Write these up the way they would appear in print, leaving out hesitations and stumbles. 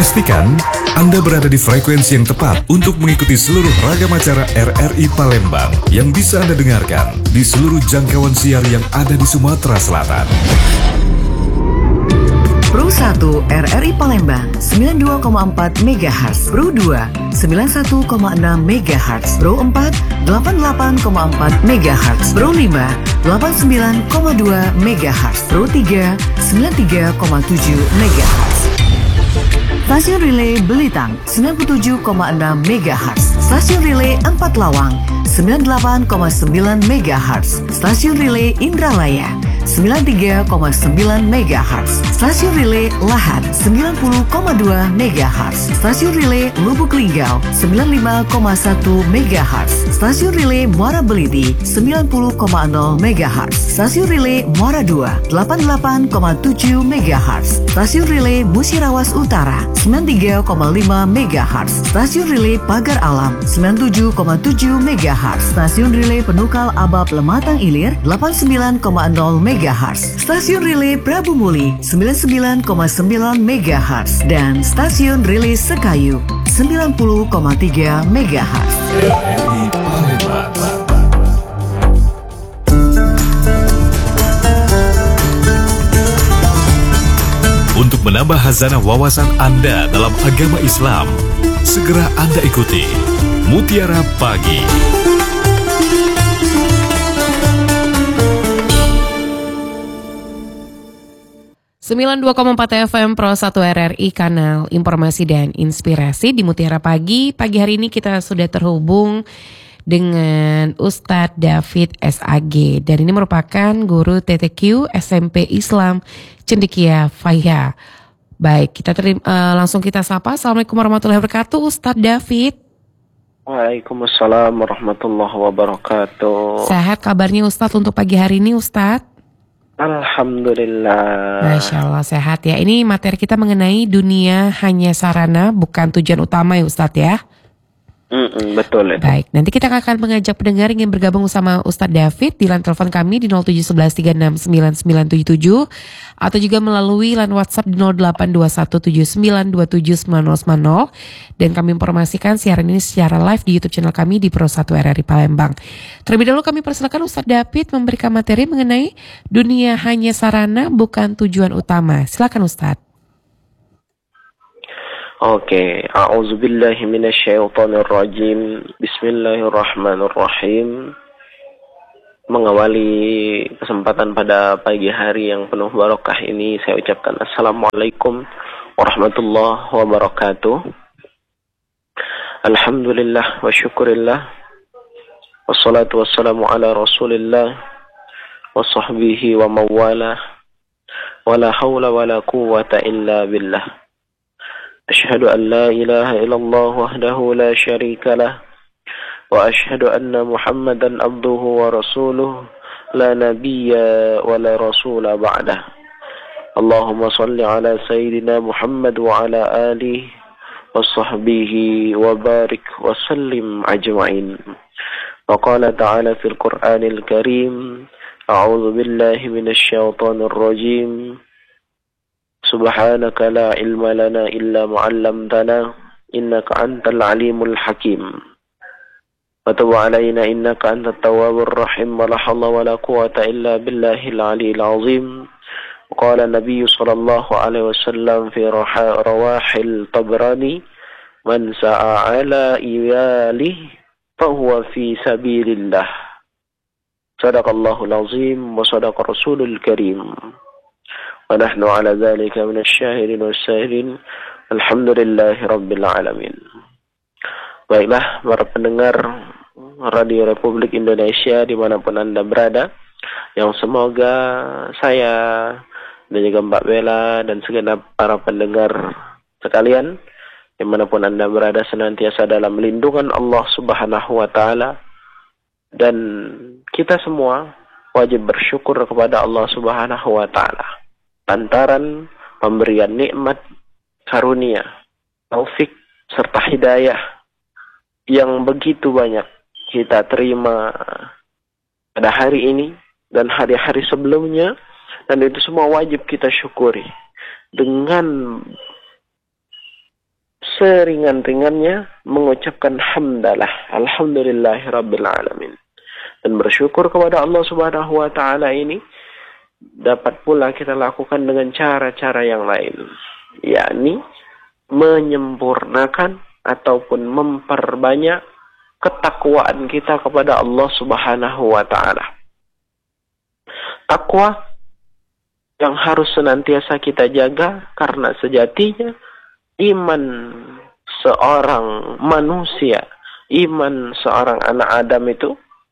Pastikan Anda berada di frekuensi yang tepat untuk mengikuti seluruh ragam acara RRI Palembang yang bisa Anda dengarkan di seluruh jangkauan siar yang ada di Sumatera Selatan. Pro 1 RRI Palembang 92,4 MHz, Pro 2 91,6 MHz, Pro 4 88,4 MHz, Pro 5 89,2 MHz, Pro 3 93,7 MHz. Stasiun Relay Belitang 97,6 MHz, Stasiun Relay 4 Lawang 98,9 MHz, Stasiun Relay Indralaya 93,9 MHz, Stasiun Relay Lahat 90,2 MHz, Stasiun Relay Lubuk Linggau 95,1 MHz, Stasiun Relay Muara Beliti 90,0 MHz, Stasiun Relay Muara 2 88,7 MHz, Stasiun Relay Musirawas Utara 93,5 MHz, Stasiun Relay Pagar Alam 97,7 MHz, Stasiun Relay Penukal Abab Lematang Ilir 89,0 MHz, Stasiun Relay Prabu Muli 99,9 MHz, dan Stasiun Relay Sekayu 90,3 MHz. RRI Palembang. Untuk menambah khazanah wawasan Anda dalam agama Islam, segera Anda ikuti Mutiara Pagi. 92,4 FM Pro 1 RRI, kanal informasi dan inspirasi di Mutiara Pagi. Pagi hari ini kita sudah terhubung dengan Ustadz David SAG, dan ini merupakan guru TTQ SMP Islam Cendekia Faiha. Baik, kita langsung kita sapa. Assalamualaikum warahmatullahi wabarakatuh, Ustadz David. Waalaikumsalam warahmatullahi wabarakatuh. Sehat kabarnya Ustadz untuk pagi hari ini, Ustadz? Alhamdulillah. Masya Allah, sehat ya. Ini materi kita mengenai dunia hanya sarana bukan tujuan utama ya Ustadz ya. Betul. Baik, nanti kita akan mengajak pendengar yang bergabung sama Ustadz David di line telepon kami di 0711369977 atau juga melalui line WhatsApp di 082179279090, dan kami informasikan siaran ini secara live di YouTube channel kami di Pro 1 RRI Palembang. Terlebih dahulu kami persilakan Ustadz David memberikan materi mengenai dunia hanya sarana bukan tujuan utama. Silakan Ustadz. Oke, a'udzubillahi minasyaitonirrajim. Bismillahirrahmanirrahim. Mengawali kesempatan pada pagi hari yang penuh barokah ini, saya ucapkan Assalamualaikum warahmatullahi wabarakatuh. Alhamdulillah wa syukurillah, wassalatu wassalamu ala rasulillah wa sahbihi wa mawalah, wa la hawla wa la quwwata illa billah. Asyhadu an la ilaha illallah wahdahu la syarika lah, wa asyhadu anna Muhammadan abduhu wa rasuluh, la nabiyya wa la rasula ba'dah. Allahumma salli ala sayyidina Muhammad wa ala alihi wa sahbihi wa barik wa sallim ajma'in. Wa qala ta'ala fil Qur'anil Karim, a'udzu billahi minasy syaithanir rajim. Subhanaka la ilma lana illa ma 'allamtana innaka antal alimul hakim. Wa tub 'alaina innaka antat tawwabur rahim. Wa la hawla wa la quwwata illa billahil aliyyil azim. Wa qala Nabi sallallahu alaihi wasallam fi rawahil Tabrani, man sa'a 'ala iyalihi fa huwa fi sabilillah. Sadaqallahul azim wa sadaqa rasulul karim. Wa nahnu ala dzalika minasyahidin wasyahidin. Alhamdulillahi rabbil alamin. Baiklah para pendengar Radio Republik Indonesia dimanapun Anda berada, yang semoga saya dan juga Mbak Bella dan segenap para pendengar sekalian dimanapun Anda berada senantiasa dalam lindungan Allah Subhanahu wa Ta'ala, dan kita semua wajib bersyukur kepada Allah Subhanahu wa Ta'ala lantaran pemberian nikmat, karunia, taufik, serta hidayah yang begitu banyak kita terima pada hari ini dan hari-hari sebelumnya, dan itu semua wajib kita syukuri dengan seringan-ringannya mengucapkan hamdalah, alhamdulillahirabbil alamin. Dan bersyukur kepada Allah Subhanahu wa taala ini dapat pula kita lakukan dengan cara-cara yang lain, yakni menyempurnakan ataupun memperbanyak ketakwaan kita kepada Allah Subhanahu wa taala. Takwa yang harus senantiasa kita jaga, karena sejatinya iman seorang manusia, iman seorang anak Adam itu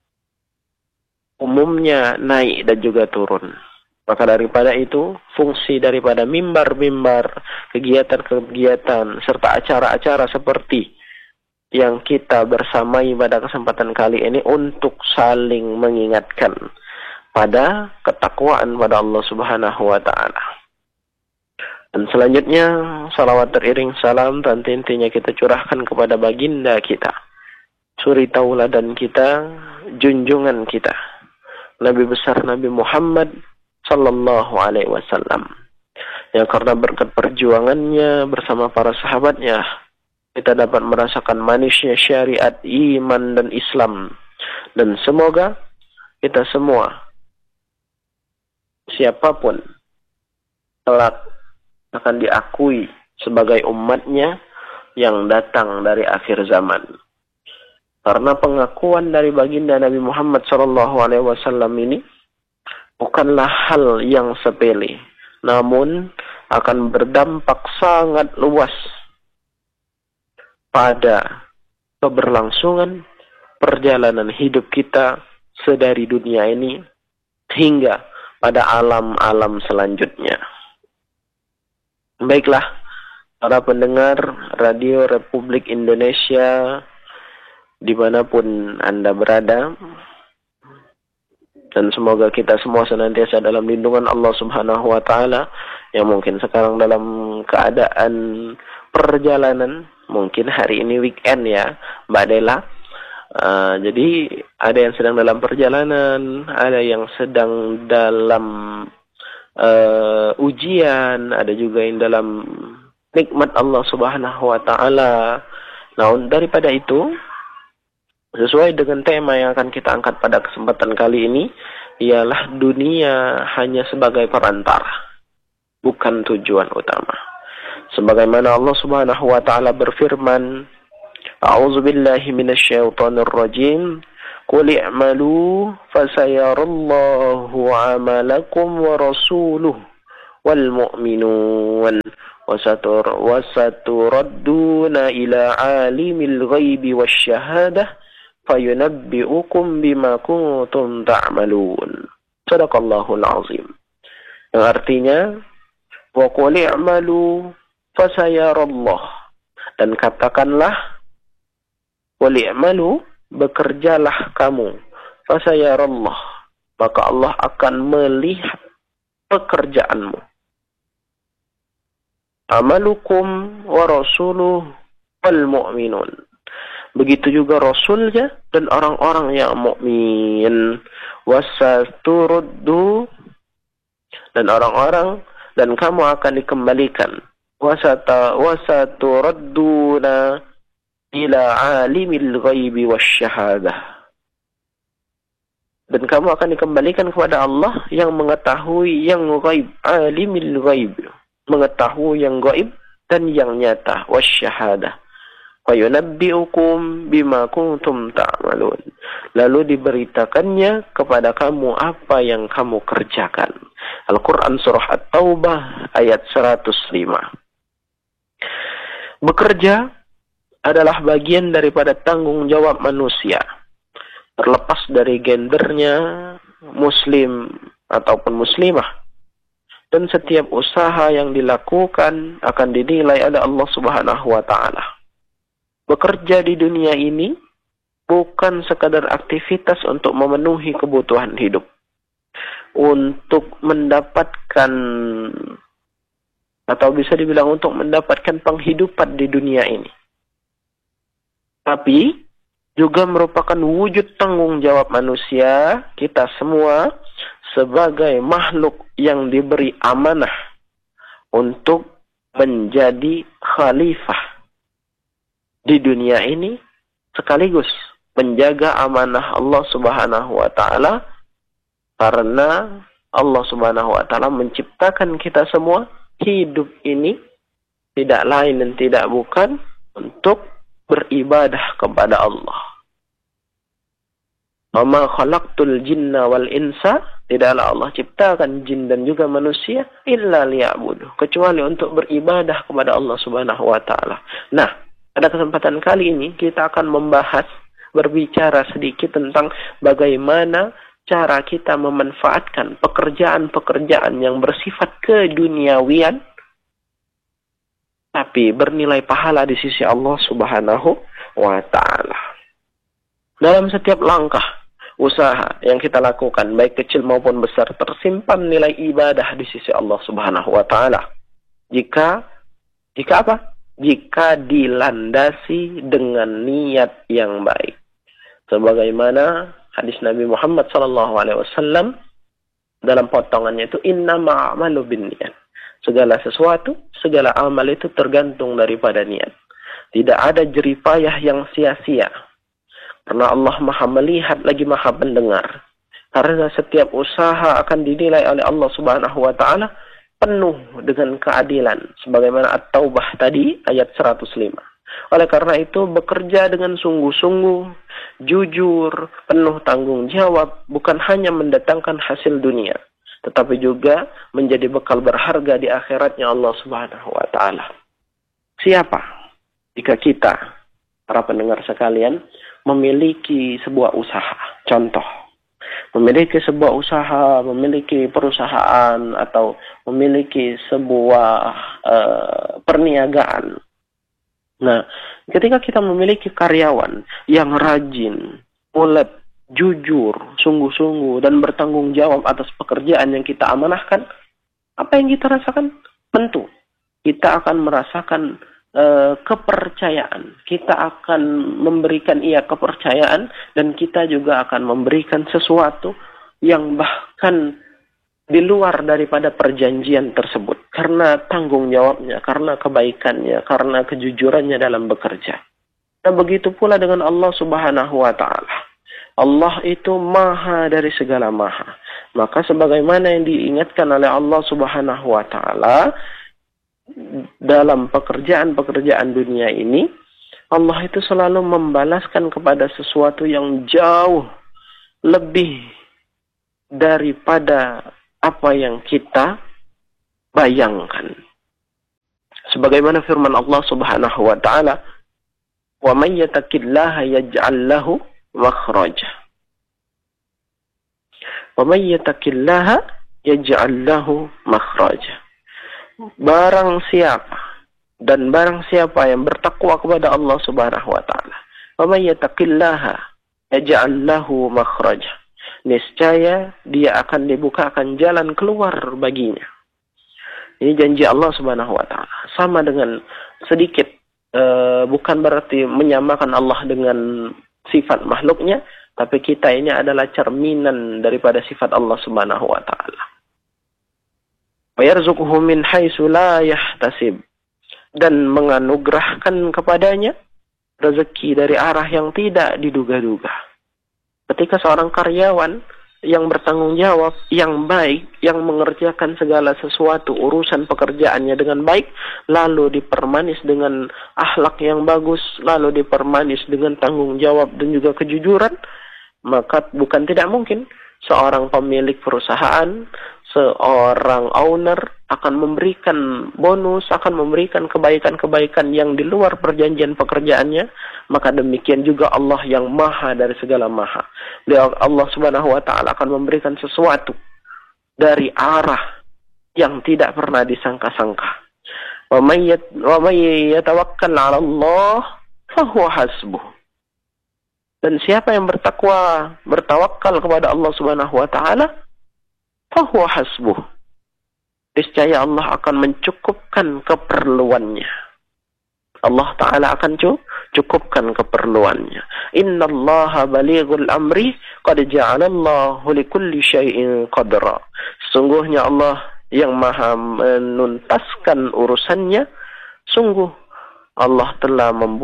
umumnya naik dan juga turun. Maka daripada itu, fungsi daripada mimbar-mimbar, kegiatan-kegiatan, serta acara-acara seperti yang kita bersamai pada kesempatan kali ini untuk saling mengingatkan pada ketakwaan pada Allah Subhanahu wa ta'ala. Dan selanjutnya, salawat teriring salam dan intinya kita curahkan kepada baginda kita, suri tauladan kita, junjungan kita, Nabi besar Nabi Muhammad sallallahu alaihi wasallam, yang karena berkat perjuangannya bersama para sahabatnya kita dapat merasakan manisnya syariat, iman dan Islam. Dan semoga kita semua, siapapun, kelak akan diakui sebagai umatnya yang datang dari akhir zaman. Karena pengakuan dari baginda Nabi Muhammad SAW ini bukanlah hal yang sepele, namun akan berdampak sangat luas pada keberlangsungan perjalanan hidup kita sedari dunia ini hingga pada alam-alam selanjutnya. Baiklah, para pendengar Radio Republik Indonesia dimanapun Anda berada, dan semoga kita semua senantiasa dalam lindungan Allah Subhanahu wa ta'ala, yang mungkin sekarang dalam keadaan perjalanan, mungkin hari ini weekend ya Mbak Dela. Jadi ada yang sedang dalam perjalanan, ada yang sedang dalam ujian, ada juga yang dalam nikmat Allah Subhanahu wa ta'ala. Nah, daripada itu, sesuai dengan tema yang akan kita angkat pada kesempatan kali ini, ialah dunia hanya sebagai perantara, bukan tujuan utama. Sebagaimana Allah Subhanahu wa ta'ala berfirman, A'udzu billahi minasyaitonir rajim. Qul i'malu fasayarallahu 'amalakum wa rasuluhu wal mu'minun wasaturadduna ila 'alimil ghaibi wasyahadah fayunabbi'ukum bima kuntum ta'malun. Shadaqallahul azim. Yang artinya, wa qul i'malu fasayarallah, dan katakanlah, qul i'malu, bekerjalah kamu, fasayarallah, maka Allah akan melihat pekerjaanmu. Amalukum wa rasuluhu wal mu'minun, begitu juga rasulnya dan orang-orang yang mukmin. Wasaturuddu, dan orang-orang, dan kamu akan dikembalikan. Wasaturadduna ila alimil ghaibi wasyahadah, dan kamu akan dikembalikan kepada Allah yang mengetahui yang ghaib, alimil ghaib, mengetahui yang ghaib dan yang nyata, wasyahadah. Fayunabbi'ukum bima kuntum ta'malun, lalu diberitakannya kepada kamu apa yang kamu kerjakan. Al-Quran Surah At-Taubah ayat 105. Bekerja adalah bagian daripada tanggung jawab manusia, terlepas dari gendernya, muslim ataupun muslimah. Dan setiap usaha yang dilakukan akan dinilai oleh Allah Subhanahu wa ta'ala. Bekerja di dunia ini bukan sekadar aktivitas untuk memenuhi kebutuhan hidup, untuk mendapatkan, atau bisa dibilang untuk mendapatkan penghidupan di dunia ini, tapi juga merupakan wujud tanggung jawab manusia, kita semua sebagai makhluk yang diberi amanah untuk menjadi khalifah di dunia ini sekaligus menjaga amanah Allah Subhanahu wa taala, karena Allah Subhanahu wa taala menciptakan kita semua hidup ini tidak lain dan tidak bukan untuk beribadah kepada Allah. Wa ma khalaqtul jinna wal insa, tidaklah Allah ciptakan jin dan juga manusia illa liya'budu, kecuali untuk beribadah kepada Allah Subhanahu wa taala. Nah, pada kesempatan kali ini kita akan berbicara sedikit tentang bagaimana cara kita memanfaatkan pekerjaan-pekerjaan yang bersifat keduniawian tapi bernilai pahala di sisi Allah Subhanahu wa taala. Dalam setiap langkah usaha yang kita lakukan, baik kecil maupun besar, tersimpan nilai ibadah di sisi Allah Subhanahu wa taala. Jika apa? Jika dilandasi dengan niat yang baik. Sebagaimana hadis Nabi Muhammad SAW dalam potongannya itu, innama a'malu binniyat. Segala sesuatu, segala amal itu tergantung daripada niat. Tidak ada jeripayah yang sia-sia. Karena Allah Maha melihat lagi Maha mendengar. Karena setiap usaha akan dinilai oleh Allah Subhanahu wa taala penuh dengan keadilan, sebagaimana At-Taubah tadi ayat 105. Oleh karena itu bekerja dengan sungguh-sungguh, jujur, penuh tanggung jawab, bukan hanya mendatangkan hasil dunia, tetapi juga menjadi bekal berharga di akhiratnya Allah Subhanahu wa taala. Siapa jika kita, para pendengar sekalian, memiliki sebuah usaha, contoh, memiliki sebuah usaha, memiliki perusahaan, atau memiliki sebuah perniagaan. Nah, ketika kita memiliki karyawan yang rajin, ulet, jujur, sungguh-sungguh, dan bertanggung jawab atas pekerjaan yang kita amanahkan, apa yang kita rasakan? Tentu, kita akan merasakan kepercayaan. Kita akan memberikan kepercayaan, dan kita juga akan memberikan sesuatu yang bahkan di luar daripada perjanjian tersebut, karena tanggung jawabnya, karena kebaikannya, karena kejujurannya dalam bekerja. Nah, begitu pula dengan Allah Subhanahu wa taala. Allah itu maha dari segala maha. Maka sebagaimana yang diingatkan oleh Allah Subhanahu wa taala dalam pekerjaan-pekerjaan dunia ini, Allah itu selalu membalaskan kepada sesuatu yang jauh lebih daripada apa yang kita bayangkan. Sebagaimana firman Allah Subhanahu wa taala, "Wa may yattaqillaha yaj'al lahu makhraja." Wa may yattaqillaha yaj'al lahu makhraja. Barang siapa yang bertakwa kepada Allah Subhanahu wa taala, wa may yattaqillaha yaj'al lahu makhraja, niscaya dia akan dibukakan jalan keluar baginya. Ini janji Allah Subhanahu wa taala. Sama dengan sedikit, bukan berarti menyamakan Allah dengan sifat makhluknya, tapi kita ini adalah cerminan daripada sifat Allah Subhanahu wa taala. Wa yarzuquhu min haitsu la yahtasib, dan menganugerahkan kepadanya rezeki dari arah yang tidak diduga-duga. Ketika seorang karyawan yang bertanggung jawab, yang baik, yang mengerjakan segala sesuatu urusan pekerjaannya dengan baik, lalu dipermanis dengan akhlak yang bagus, lalu dipermanis dengan tanggung jawab dan juga kejujuran, maka bukan tidak mungkin seorang pemilik perusahaan, seorang owner akan memberikan bonus, akan memberikan kebaikan-kebaikan yang di luar perjanjian pekerjaannya. Maka demikian juga Allah yang maha dari segala maha. Allah Subhanahu wa ta'ala akan memberikan sesuatu dari arah yang tidak pernah disangka-sangka. Wa may yatawakkal 'ala Allah fahuwa hasbuh. Dan siapa yang bertawakal kepada Allah Subhanahu wa ta'ala, fahuwa hasbuh, niscaya Allah akan mencukupkan keperluannya. Allah Ta'ala akan cukupkan keperluannya. Innallaha balighul amri qad ja'alallahu likulli syai'in qadra. Sungguhnya Allah yang maha menuntaskan urusannya. Sungguh Allah telah membuat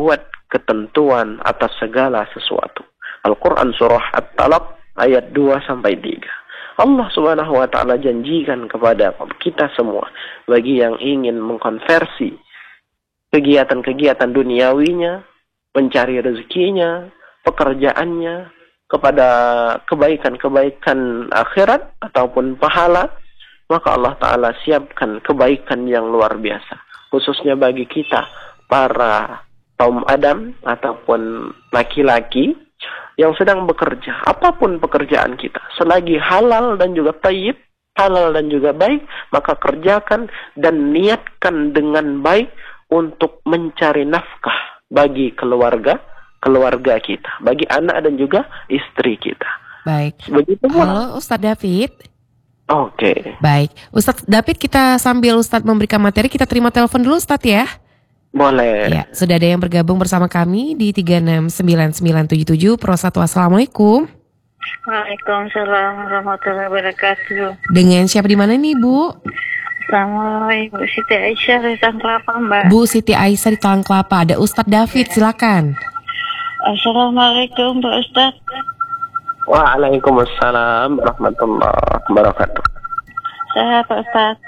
ketentuan atas segala sesuatu. Al-Quran surah At-Talaq ayat 2 sampai 3. Allah Subhanahu wa taala janjikan kepada kita semua bagi yang ingin mengkonversi kegiatan-kegiatan duniawinya, mencari rezekinya, pekerjaannya kepada kebaikan-kebaikan akhirat ataupun pahala, maka Allah taala siapkan kebaikan yang luar biasa, khususnya bagi kita para kaum Adam ataupun laki-laki yang sedang bekerja, apapun pekerjaan kita, selagi halal dan juga thayyib, halal dan juga baik, maka kerjakan dan niatkan dengan baik untuk mencari nafkah bagi keluarga kita, bagi anak dan juga istri kita. Baik. Begitu pula. Halo Ustadz David. Oke. Baik, Ustadz David, kita sambil Ustadz memberikan materi, kita terima telepon dulu Ustadz ya. Boleh. Ya, sudah ada yang bergabung bersama kami di 369977 Pro 1. Assalamualaikum. Waalaikumsalam warahmatullahi wabarakatuh. Dengan siapa di mana nih, Bu? Assalamualaikum, Ibu Siti Aisyah dari Talang Kelapa, Mbak. Bu Siti Aisyah di Talang Kelapa. Ada Ustadz David, silakan. Assalamualaikum, Pak Ustadz. Waalaikumsalam warahmatullahi wabarakatuh. Sehat, Pak Ustadz.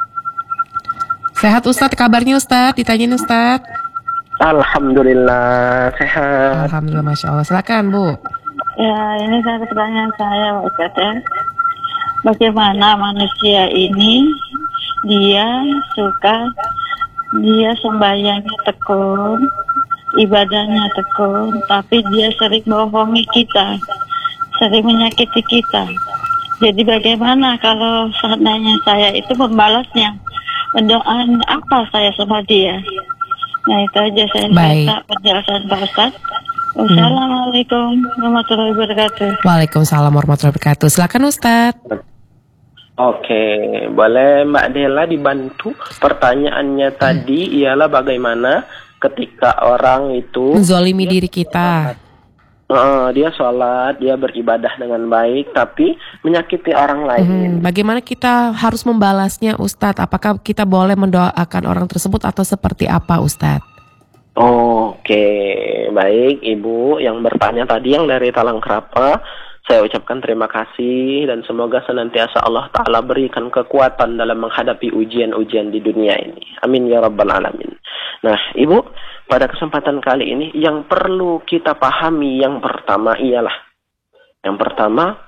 Sehat Ustadz, kabarnya Ustadz? Ditanyain Ustadz. Alhamdulillah sehat. Alhamdulillah, Masya Allah. Silakan Bu. Ya, ini satu pertanyaan saya, Pak Ustadz ya. Bagaimana manusia ini, dia sembahyangnya tekun, ibadahnya tekun, tapi dia sering bohongi kita, sering menyakiti kita. Jadi bagaimana kalau seandainya saya itu membalasnya? Mendoakan apa saya sama dia? Nah, itu aja saya minta penjelasan Pak Ustaz. Wassalamualaikum warahmatullahi wabarakatuh. Waalaikumsalam warahmatullahi wabarakatuh. Silakan Ustaz. Oke, boleh Mbak Dela dibantu? Pertanyaannya tadi ialah bagaimana ketika orang itu menzalimi diri kita. Dia sholat, dia beribadah dengan baik, tapi menyakiti orang lain. Bagaimana kita harus membalasnya, Ustadz? Apakah kita boleh mendoakan orang tersebut atau seperti apa, Ustadz? Oke, baik Ibu yang bertanya tadi yang dari Talang Kelapa, saya ucapkan terima kasih dan semoga senantiasa Allah Ta'ala berikan kekuatan dalam menghadapi ujian-ujian di dunia ini. Amin ya Rabbal Alamin. Nah Ibu, pada kesempatan kali ini yang perlu kita pahami yang pertama ialah yang pertama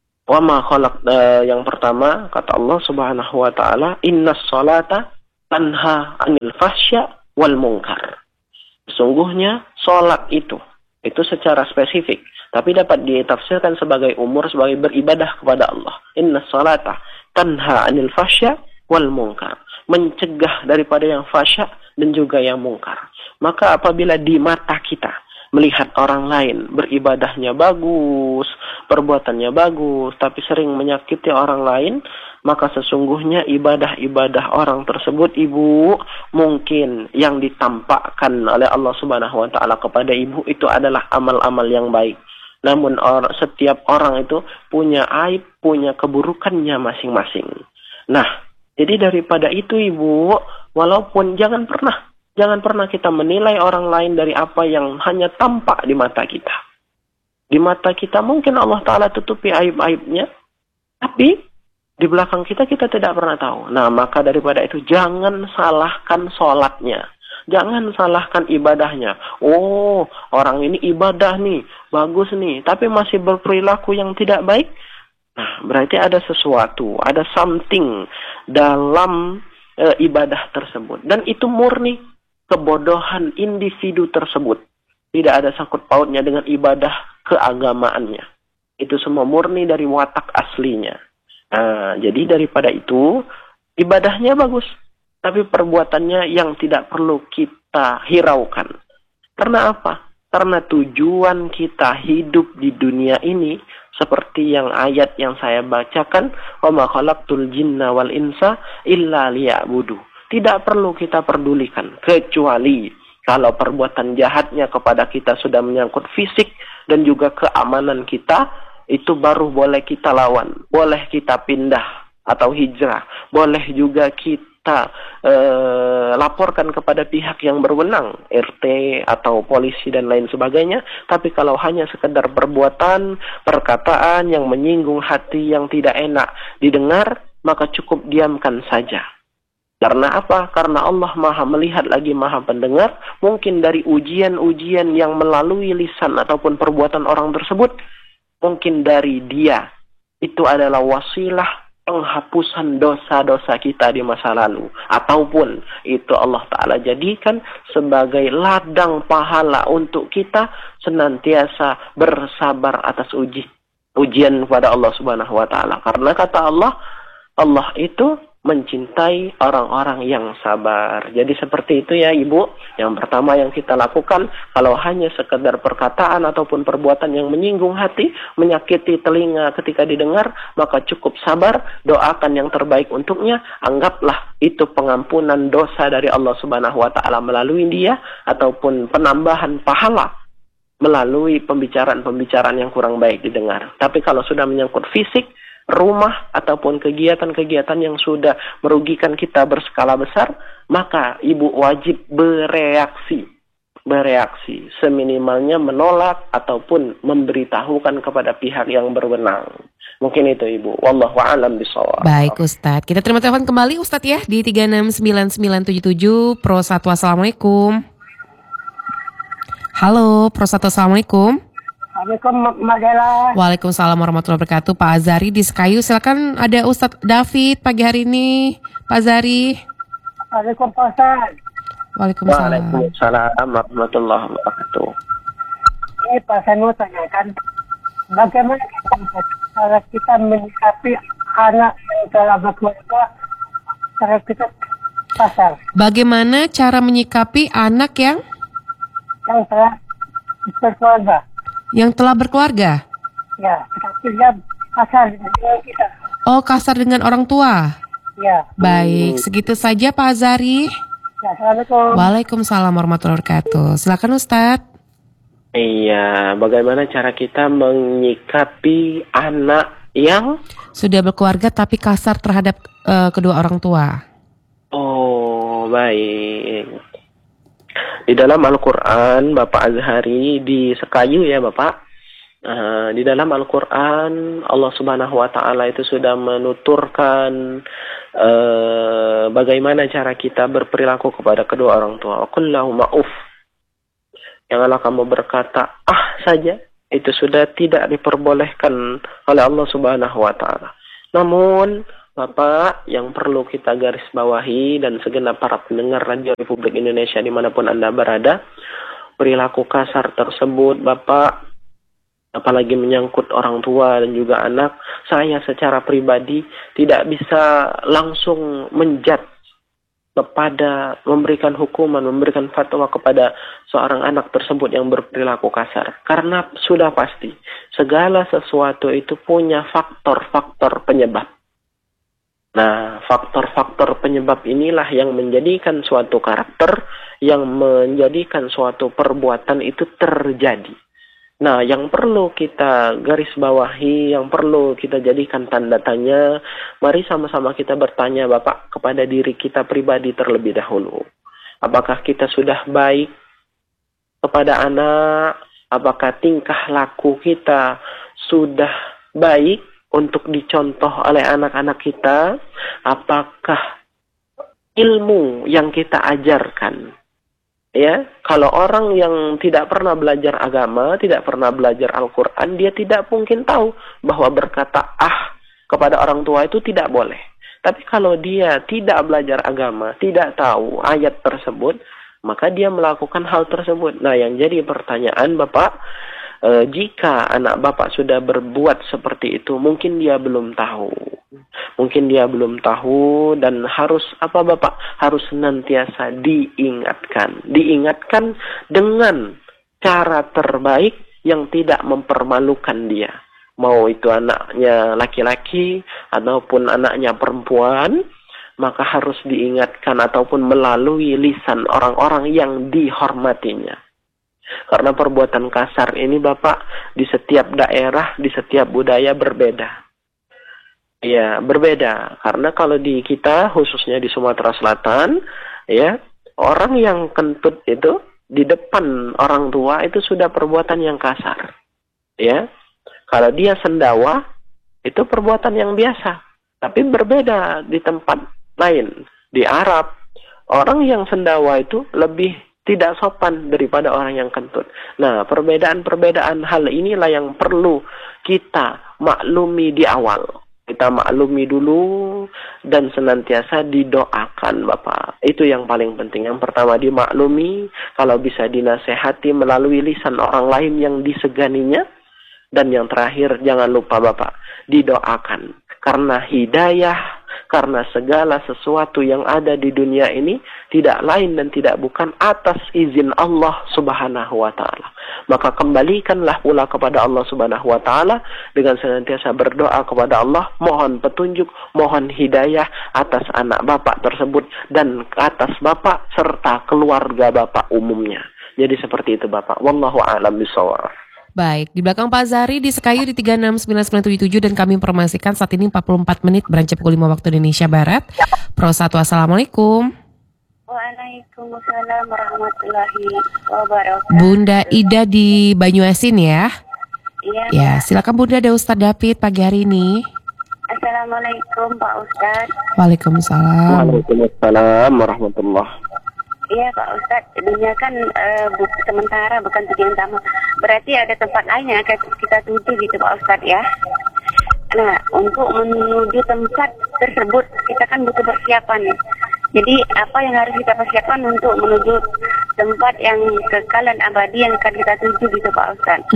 kata Allah Subhanahu wa taala, innas salata tanha 'anil fahsya wal munkar. Sesungguhnya salat itu secara spesifik, tapi dapat ditafsirkan sebagai sebagai beribadah kepada Allah. Innas salata tanha 'anil fahsya wal munkar, mencegah daripada yang fahsya dan juga yang mungkar. Maka apabila di mata kita melihat orang lain beribadahnya bagus, perbuatannya bagus, tapi sering menyakiti orang lain, maka sesungguhnya ibadah-ibadah orang tersebut, Ibu, mungkin yang ditampakkan oleh Allah Subhanahu wa taala kepada Ibu itu adalah amal-amal yang baik. Namun setiap orang itu punya aib, punya keburukannya masing-masing. Nah, jadi daripada itu Ibu, walaupun jangan pernah kita menilai orang lain dari apa yang hanya tampak di mata kita. Di mata kita mungkin Allah Ta'ala tutupi aib-aibnya, tapi di belakang kita tidak pernah tahu. Nah, maka daripada itu jangan salahkan sholatnya. Jangan salahkan ibadahnya. Oh, orang ini ibadah nih, bagus nih, tapi masih berperilaku yang tidak baik. Nah, berarti ada sesuatu, ada something dalam ibadah tersebut. Dan itu murni kebodohan individu tersebut. Tidak ada sangkut pautnya dengan ibadah keagamaannya. Itu semua murni dari watak aslinya. Nah, jadi daripada itu, ibadahnya bagus, tapi perbuatannya yang tidak perlu kita hiraukan. Karena apa? Karena tujuan kita hidup di dunia ini, seperti yang ayat yang saya bacakan, wa ma khalaqtul jinna wal insa illa liya'budu. Tidak perlu kita pedulikan, kecuali kalau perbuatan jahatnya kepada kita sudah menyangkut fisik dan juga keamanan kita, itu baru boleh kita lawan. Boleh kita pindah atau hijrah. Boleh juga kita kita laporkan kepada pihak yang berwenang, RT atau polisi dan lain sebagainya. Tapi kalau hanya sekedar perbuatan, perkataan yang menyinggung hati yang tidak enak didengar, maka cukup diamkan saja. Karena apa? Karena Allah maha melihat lagi maha pendengar. Mungkin dari ujian-ujian yang melalui lisan ataupun perbuatan orang tersebut, mungkin dari dia itu adalah wasilah penghapusan dosa-dosa kita di masa lalu. Ataupun itu Allah Ta'ala jadikan sebagai ladang pahala untuk kita senantiasa bersabar atas ujian kepada Allah Subhanahu wa Ta'ala. Karena kata Allah, Allah itu mencintai orang-orang yang sabar. Jadi seperti itu ya Ibu. Yang pertama yang kita lakukan, kalau hanya sekedar perkataan ataupun perbuatan yang menyinggung hati, menyakiti telinga ketika didengar, maka cukup sabar, doakan yang terbaik untuknya, anggaplah itu pengampunan dosa dari Allah Subhanahu wa Ta'ala melalui dia, ataupun penambahan pahala melalui pembicaraan-pembicaraan yang kurang baik didengar. Tapi kalau sudah menyangkut fisik, rumah ataupun kegiatan-kegiatan yang sudah merugikan kita berskala besar, maka ibu wajib bereaksi, seminimalnya menolak ataupun memberitahukan kepada pihak yang berwenang. Mungkin itu Ibu. Wallahu a'lam bishawab. Baik Ustadz, kita terima telepon kembali Ustadz ya di 369977 Pro 1. Assalamualaikum. Halo Pro 1, Assalamualaikum. Assalamualaikum Mbak Dela. Waalaikumsalam warahmatullahi wabarakatuh. Pak Azari di Sekayu, silakan, ada Ustadz David pagi hari ini. Pak Azari. Assalamualaikum Pak Ustaz. Waalaikumsalam. Waalaikumsalam warahmatullahi wabarakatuh. Ini Pak, saya mau tanyakan, bagaimana cara kita menyikapi anak yang telah berkeluarga, cara kita pasar, Bagaimana cara menyikapi anak yang telah berkeluarga? Yang telah berkeluarga? Ya, tetapi dia kasar dengan kita. Oh, kasar dengan orang tua? Ya. Baik, segitu saja Pak Azari. Ya, Assalamualaikum. Waalaikumsalam warahmatullahi wabarakatuh. Silakan Ustadz. Iya, bagaimana cara kita menyikapi anak yang Sudah berkeluarga tapi kasar terhadap kedua orang tua? Oh, baik. Di dalam Al-Quran, Bapak Azhari di Sekayu ya Bapak, di dalam Al-Quran Allah Subhanahu wa Ta'ala itu sudah menuturkan bagaimana cara kita berperilaku kepada kedua orang tua. Qul lahum ma'uf. Janganlah kamu berkata saja, itu sudah tidak diperbolehkan oleh Allah Subhanahu wa Ta'ala. Namun Bapak, yang perlu kita garis bawahi dan segenap para pendengar Radio Republik Indonesia dimanapun Anda berada, perilaku kasar tersebut Bapak, apalagi menyangkut orang tua dan juga anak, saya secara pribadi tidak bisa langsung menjudge kepada memberikan hukuman, memberikan fatwa kepada seorang anak tersebut yang berperilaku kasar. Karena sudah pasti, segala sesuatu itu punya faktor-faktor penyebab. Nah, faktor-faktor penyebab inilah yang menjadikan suatu karakter, yang menjadikan suatu perbuatan itu terjadi. Nah, yang perlu kita garis bawahi, yang perlu kita jadikan tanda tanya, mari sama-sama kita bertanya Bapak kepada diri kita pribadi terlebih dahulu. Apakah kita sudah baik kepada anak? Apakah tingkah laku kita sudah baik untuk dicontoh oleh anak-anak kita? Apakah ilmu yang kita ajarkan? Ya, kalau orang yang tidak pernah belajar agama, tidak pernah belajar Al-Quran, dia tidak mungkin tahu bahwa berkata kepada orang tua itu tidak boleh. Tapi kalau dia tidak belajar agama, tidak tahu ayat tersebut, maka dia melakukan hal tersebut. Nah, yang jadi pertanyaan Bapak, jika anak Bapak sudah berbuat seperti itu, mungkin dia belum tahu. Mungkin dia belum tahu dan harus apa Bapak? Harus senantiasa diingatkan. Diingatkan dengan cara terbaik yang tidak mempermalukan dia. Mau itu anaknya laki-laki ataupun anaknya perempuan, maka harus diingatkan ataupun melalui lisan orang-orang yang dihormatinya. Karena perbuatan kasar ini Bapak di setiap daerah, di setiap budaya berbeda. Ya, berbeda. Karena kalau di kita, khususnya di Sumatera Selatan, ya, orang yang kentut itu di depan orang tua itu sudah perbuatan yang kasar. Ya, kalau dia sendawa itu perbuatan yang biasa. Tapi berbeda di tempat lain. Di Arab, orang yang sendawa itu lebih tidak sopan daripada orang yang kentut. Nah, perbedaan-perbedaan hal inilah yang perlu kita maklumi di awal. Kita maklumi dulu dan senantiasa didoakan, Bapak. Itu yang paling penting. Yang pertama dimaklumi, kalau bisa dinasehati melalui lisan orang lain yang diseganinya. Dan yang terakhir, jangan lupa Bapak, didoakan. Karena hidayah, karena segala sesuatu yang ada di dunia ini tidak lain dan tidak bukan atas izin Allah Subhanahu wa Ta'ala. Maka kembalikanlah pula kepada Allah Subhanahu wa Ta'ala dengan senantiasa berdoa kepada Allah, mohon petunjuk, mohon hidayah atas anak Bapak tersebut dan atas Bapak serta keluarga Bapak umumnya. Jadi seperti itu Bapak. Wallahu a'lam bishawab. Baik, di belakang Pak Zahri di Sekayu di 369977 dan kami informasikan saat ini 44 menit beranjak pukul 5 waktu Indonesia Barat. Pro 1, Assalamualaikum. Waalaikumsalam warahmatullahi wabarakatuh. Bunda Ida di Banyuasin ya? Iya. Ya, silakan Bunda, ada Ustadz David pagi hari ini. Assalamualaikum Pak Ustadz. Waalaikumsalam. Waalaikumsalam warahmatullahi. Iya Pak Ustadz, dunia kan sementara bukan tujuan utama. Berarti ada tempat lain yang akan kita tuju gitu Pak Ustadz ya. Nah, untuk menuju tempat tersebut kita kan butuh persiapan ya. Jadi apa yang harus kita persiapkan untuk menuju tempat yang kekal dan abadi yang akan kita tuju gitu Pak Ustadz.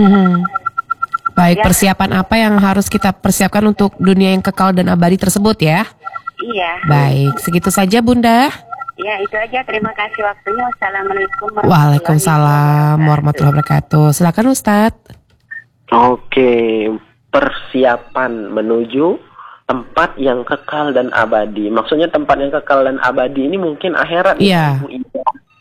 Baik, Ya. persiapan apa yang harus kita persiapkan untuk dunia yang kekal dan abadi tersebut ya? Iya. Baik, segitu saja Bunda. Ya, itu aja. Terima kasih waktunya. Wassalamualaikum Waalaikumsalam warahmatullahi wabarakatuh. Silakan Ustadz. Oke, persiapan menuju tempat yang kekal dan abadi. Maksudnya tempat yang kekal dan abadi ini mungkin akhirat. Iya. Bu Ida.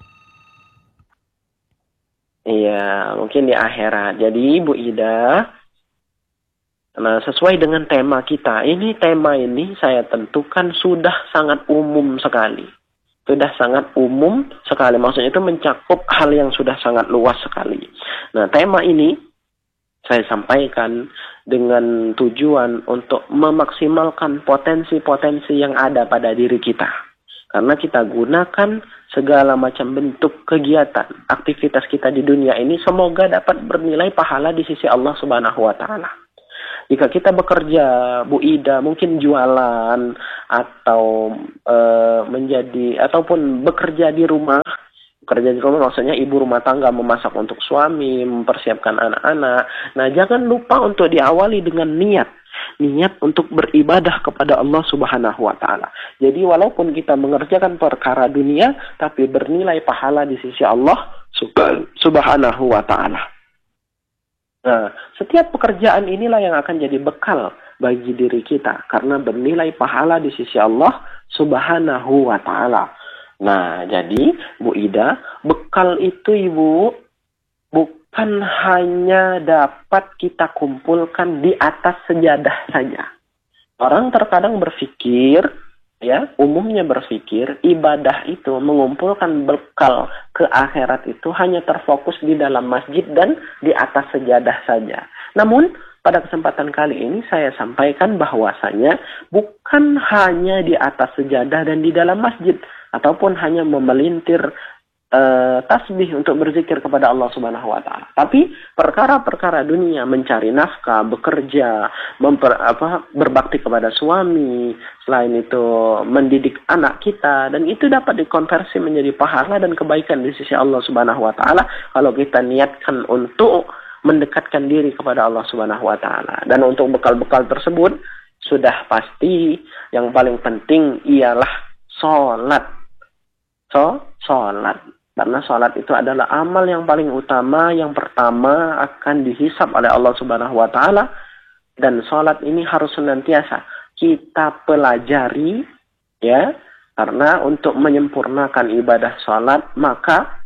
Iya, mungkin di akhirat. Jadi Bu Ida, nah sesuai dengan tema kita, tema ini saya tentukan sudah sangat umum sekali. Sudah sangat umum sekali. Maksudnya itu mencakup hal yang sudah sangat luas sekali. Nah, tema ini saya sampaikan dengan tujuan untuk memaksimalkan potensi-potensi yang ada pada diri kita. Karena kita gunakan segala macam bentuk kegiatan, aktivitas kita di dunia ini semoga dapat bernilai pahala di sisi Allah Subhanahu wa Ta'ala. Jika kita bekerja, Bu Ida, mungkin jualan atau ataupun bekerja di rumah. Bekerja di rumah maksudnya ibu rumah tangga memasak untuk suami, mempersiapkan anak-anak. Nah, jangan lupa untuk diawali dengan niat untuk beribadah kepada Allah Subhanahu wa Ta'ala. Jadi walaupun kita mengerjakan perkara dunia, tapi bernilai pahala di sisi Allah Subhanahu wa Ta'ala. Nah, setiap pekerjaan inilah yang akan jadi bekal bagi diri kita karena bernilai pahala di sisi Allah Subhanahu wa Ta'ala. Nah, jadi Bu Ida, bekal itu Ibu bukan hanya dapat kita kumpulkan di atas sejadah saja. Orang terkadang berpikir, umumnya berpikir ibadah itu mengumpulkan bekal ke akhirat itu hanya terfokus di dalam masjid dan di atas sejadah saja. Namun pada kesempatan kali ini saya sampaikan bahwasanya bukan hanya di atas sejadah dan di dalam masjid ataupun hanya memelintir tasbih untuk berzikir kepada Allah Subhanahu wa Ta'ala. Tapi perkara-perkara dunia, mencari nafkah, bekerja, berbakti kepada suami, selain itu mendidik anak kita, dan itu dapat dikonversi menjadi pahala dan kebaikan di sisi Allah Subhanahu wa Ta'ala kalau kita niatkan untuk mendekatkan diri kepada Allah Subhanahu wa Ta'ala. Dan untuk bekal-bekal tersebut sudah pasti yang paling penting ialah sholat. Sholat. Karena sholat itu adalah amal yang paling utama, yang pertama akan dihisab oleh Allah Subhanahu wa Ta'ala. Dan sholat ini harus senantiasa kita pelajari, karena untuk menyempurnakan ibadah sholat, maka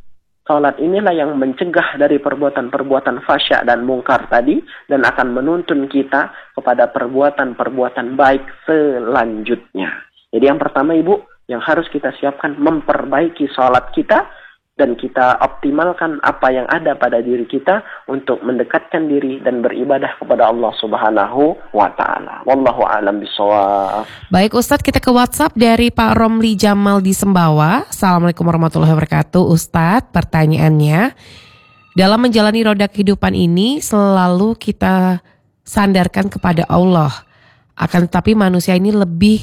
Salat inilah yang mencegah dari perbuatan-perbuatan fasya dan mungkar tadi, dan akan menuntun kita kepada perbuatan-perbuatan baik selanjutnya. Jadi yang pertama Ibu, yang harus kita siapkan memperbaiki salat kita, dan kita optimalkan apa yang ada pada diri kita untuk mendekatkan diri dan beribadah kepada Allah Subhanahu wa Ta'ala. Wallahu a'lam bishawab. Baik Ustadz, kita ke WhatsApp dari Pak Romli Jamal di Sembawa. Assalamualaikum warahmatullahi wabarakatuh. Ustadz, pertanyaannya, dalam menjalani roda kehidupan ini selalu kita sandarkan kepada Allah. Akan tetapi manusia ini lebih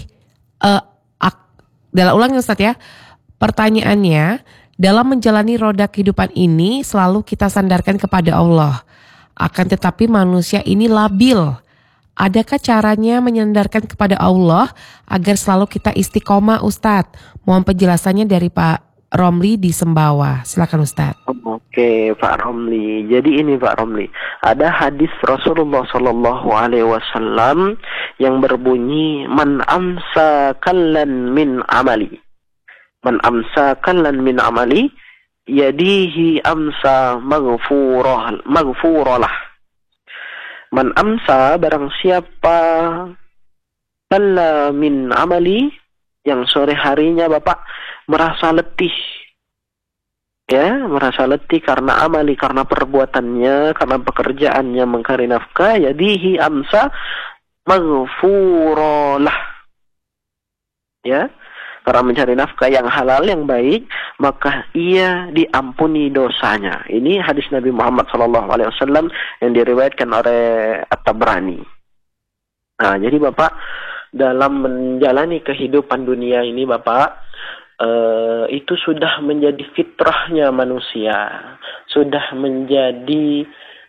dalam ulang Ustadz ya. Pertanyaannya, dalam menjalani roda kehidupan ini selalu kita sandarkan kepada Allah. Akan tetapi manusia ini labil. Adakah caranya menyandarkan kepada Allah agar selalu kita istiqomah Ustadz? Mohon penjelasannya dari Pak Romli di Sembawa. Silakan Ustadz. Oke Pak Romli. Jadi ini Pak Romli, ada hadis Rasulullah Sallallahu Alaihi Wasallam yang berbunyi, Man amsa kallan min amali. Man amsa kallan min amali, yadihi amsa maghfuralah. Man amsa, barang siapa, kalla min amali, yang sore harinya Bapak merasa letih. Ya, merasa letih karena amali, karena perbuatannya, karena pekerjaannya mencari nafkah, yadihi amsa maghfuralah. Ya, karena mencari nafkah yang halal, yang baik, maka ia diampuni dosanya. Ini hadis Nabi Muhammad SAW yang diriwayatkan oleh At-Tabrani. Nah, jadi Bapak, dalam menjalani kehidupan dunia ini Bapak, itu sudah menjadi fitrahnya manusia, sudah menjadi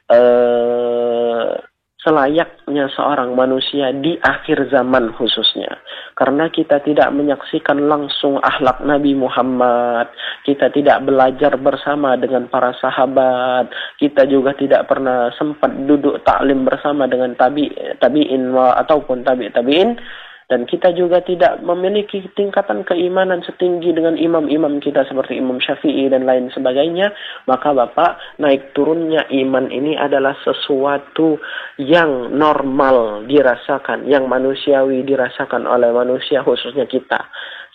selayaknya seorang manusia di akhir zaman khususnya. Karena kita tidak menyaksikan langsung akhlak Nabi Muhammad, kita tidak belajar bersama dengan para sahabat, kita juga tidak pernah sempat duduk taklim bersama dengan tabi'in ataupun tabi'in, dan kita juga tidak memiliki tingkatan keimanan setinggi dengan imam-imam kita seperti Imam Syafi'i dan lain sebagainya. Maka Bapak, naik turunnya iman ini adalah sesuatu yang normal dirasakan, yang manusiawi dirasakan oleh manusia, khususnya kita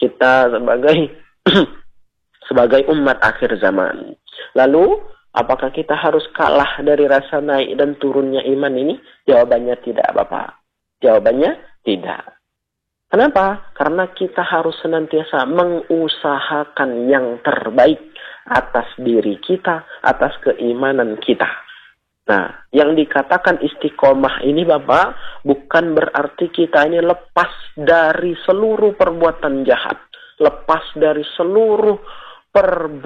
sebagai umat akhir zaman. Lalu, apakah kita harus kalah dari rasa naik dan turunnya iman ini? Jawabannya tidak Bapak. Jawabannya tidak. Kenapa? Karena kita harus senantiasa mengusahakan yang terbaik atas diri kita, atas keimanan kita. Nah, yang dikatakan istiqomah ini Bapak, bukan berarti kita ini lepas dari seluruh perbuatan jahat, lepas dari seluruh perbuatan